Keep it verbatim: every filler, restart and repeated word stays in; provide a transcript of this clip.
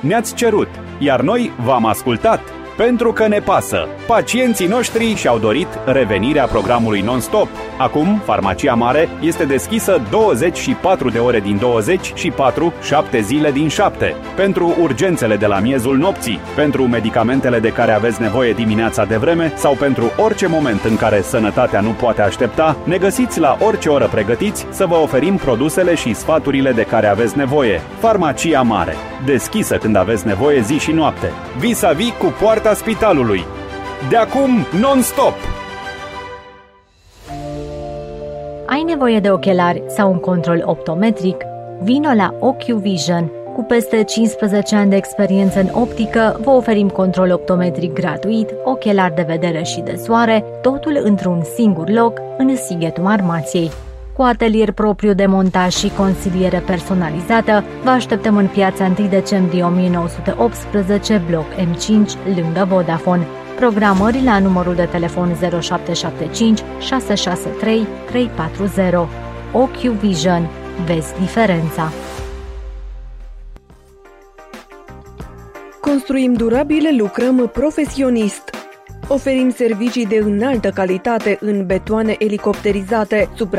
Ne-ați cerut, iar noi v-am ascultat. Pentru că ne pasă. Pacienții noștri și-au dorit revenirea programului non-stop. Acum, Farmacia Mare este deschisă douăzeci și patru de ore din douăzeci și patru, șapte zile din șapte. Pentru urgențele de la miezul nopții, pentru medicamentele de care aveți nevoie dimineața de vreme sau pentru orice moment în care sănătatea nu poate aștepta, ne găsiți la orice oră pregătiți să vă oferim produsele și sfaturile de care aveți nevoie. Farmacia Mare. Deschisă când aveți nevoie zi și noapte. Vis-a-vis cu poarta spitalului. De acum, non-stop! Ai nevoie de ochelari sau un control optometric? Vino la OcuVision. Cu peste cincisprezece ani de experiență în optică, vă oferim control optometric gratuit, ochelari de vedere și de soare, totul într-un singur loc, în Sighetul Marmației. Cu atelier propriu de montaj și consiliere personalizată, vă așteptăm în piața întâi decembrie o mie nouă sute optsprezece, bloc M cinci, lângă Vodafone. Programări la numărul de telefon zero șapte șapte cinci șase șase trei trei patru zero. OcuVision. Vezi diferența! Construim durabil, lucrăm profesionist. Oferim servicii de înaltă calitate în betoane elicopterizate,